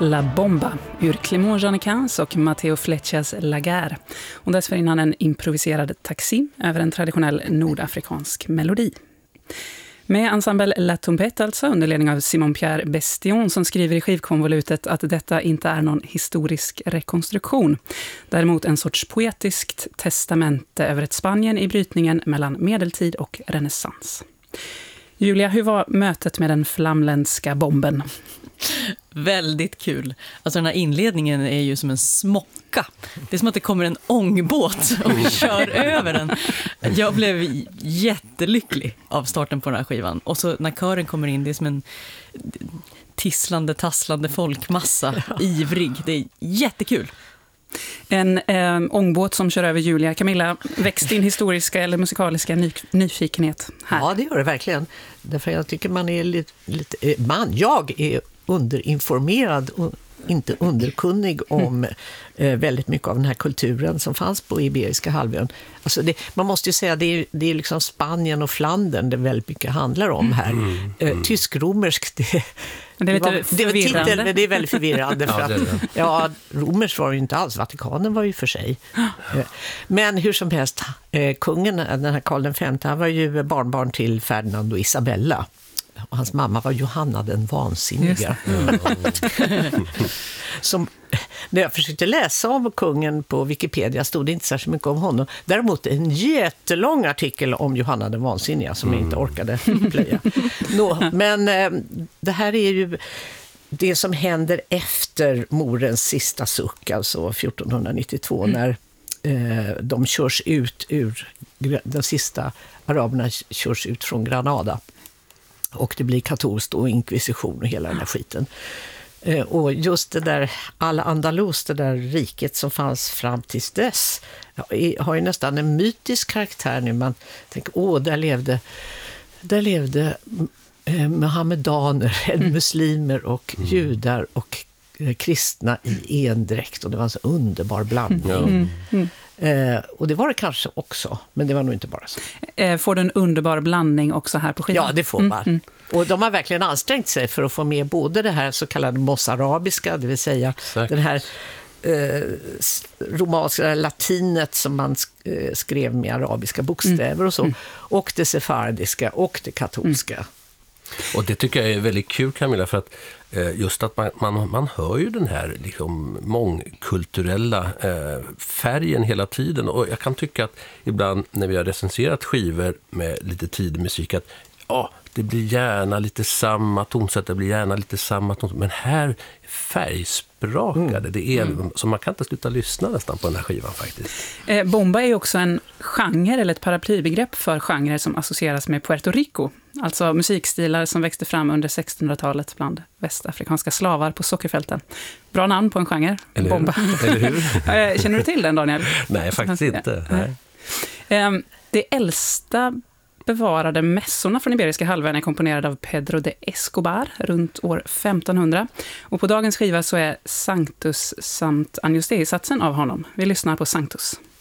La Bomba ur Clément Jeannequins och Matteo Fletchers La Guerre. Och dessförinnan en improviserad taxi över en traditionell nordafrikansk melodi. Med ensemble La Trompette alltså, under ledning av Simon-Pierre Bestion, som skriver i skivkonvolutet att detta inte är någon historisk rekonstruktion. Däremot en sorts poetiskt testamente över ett Spanien i brytningen mellan medeltid och renässans. Julia, hur var mötet med den flamländska bomben? Väldigt kul. Alltså den här inledningen är ju som en smocka. Det är som att det kommer en ångbåt och kör över den. Jag blev jättelycklig av starten på den här skivan. Och så när kören kommer in, det är som en tisslande, tasslande folkmassa, ivrig. Det är jättekul. En ångbåt som kör över Julia. Camilla, växt din historiska eller musikaliska nyfikenhet här? Ja, det gör det verkligen. Därför jag tycker jag är underinformerad och inte underkunnig om väldigt mycket av den här kulturen som fanns på Iberiska halvön. Alltså man måste ju säga det är liksom Spanien och Flandern det väldigt mycket handlar om här. Tysk-romersk, det är väldigt förvirrande för att romersk var ju inte alls, Vatikanen var ju för sig. Men hur som helst, kungen, den här Karl V, han var ju barnbarn till Ferdinand och Isabella. Och hans mamma var Johanna den vansinniga. Som, när jag försökte läsa om kungen på Wikipedia stod det inte särskilt mycket om honom. Däremot en jättelång artikel om Johanna den vansinniga som jag inte orkade plöja. Men det här är ju det som händer efter morens sista suck, alltså 1492, när de körs ut ur, den sista araberna körs ut från Granada. Och det blir katolskt och inkvisition och hela den här skiten. Och just det där Al-Andalus, det där riket som fanns fram tills dess, har ju nästan en mytisk karaktär nu. Man tänker, där levde muhammedaner, muslimer och judar och kristna i endräkt. Och det var en så underbar blandning. Och det var det kanske också, men det var nog inte bara så. Får du en underbar blandning också här på skivan? Ja, det får man. Och de har verkligen ansträngt sig för att få med både det här så kallade mossarabiska, det vill säga den här romanska latinet som man skrev med arabiska bokstäver och så, och det sefardiska och det katolska. Och det tycker jag är väldigt kul, Camilla, för att just att man hör ju den här liksom mångkulturella färgen hela tiden. Och jag kan tycka att ibland när vi har recenserat skivor med lite tidig musik att det blir gärna lite samma tonsätt, men här färgsprakade. Det är så man kan inte sluta lyssna nästan på den här skivan faktiskt. Bomba är ju också en genre eller ett paraplybegrepp för genrer som associeras med Puerto Rico. Alltså musikstilar som växte fram under 1600-talet bland västafrikanska slavar på sockerfälten. Bra namn på en genre, eller Bomba. Eller hur? Känner du till den, Daniel? Nej, faktiskt inte. Nej. Det äldsta bevarade mässorna från Iberiska halvön är komponerade av Pedro de Escobar runt år 1500. Och på dagens skiva så är Sanctus samt Agnus Dei-satsen av honom. Vi lyssnar på Sanctus.